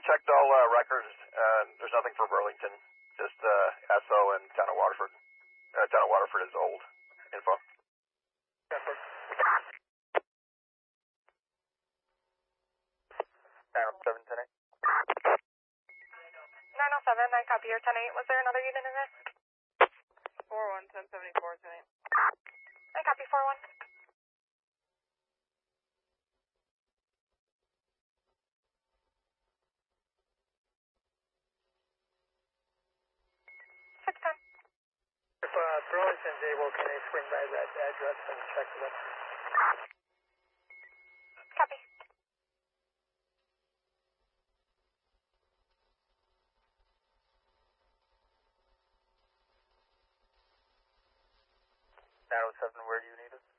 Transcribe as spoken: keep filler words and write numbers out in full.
checked all uh, records, and there's nothing for Burlington. Just uh, S O and town of Waterford. Uh, town of Waterford is old info. nine oh seven, ten eight. nine oh seven, I copy your ten eight. Was there another unit in there? four one, ten seventy-four, ten eight. I copy four one. six ten. If uh, Burlington's able, can they swing by that address and check it up? Copy. nine oh seven, where do you need us?